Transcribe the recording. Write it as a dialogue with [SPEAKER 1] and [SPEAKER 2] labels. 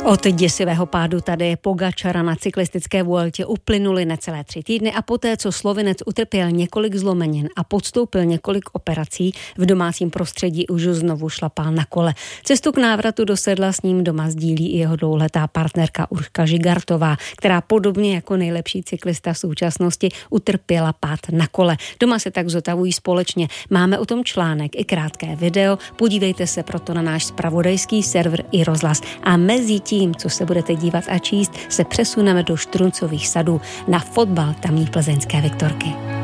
[SPEAKER 1] Od děsivého pádu Tadeje Pogačara na cyklistické Vueltě uplynuly necelé 3 týdny a poté, co Slovinec utrpěl několik zlomenin a podstoupil několik operací, v domácím prostředí už znovu šlapal na kole. Cestu k návratu do sedla s ním doma sdílí i jeho dlouholetá partnerka Urška Žigartová, která podobně jako nejlepší cyklista v současnosti utrpěla pád na kole. Doma se tak zotavují společně. Máme o tom článek i krátké video. Podívejte se proto na náš zpravodajský server iRozhlas. A mezi tím, co se budete dívat a číst, se přesuneme do Štruncových sadů na fotbal tamní plzeňské Viktorky.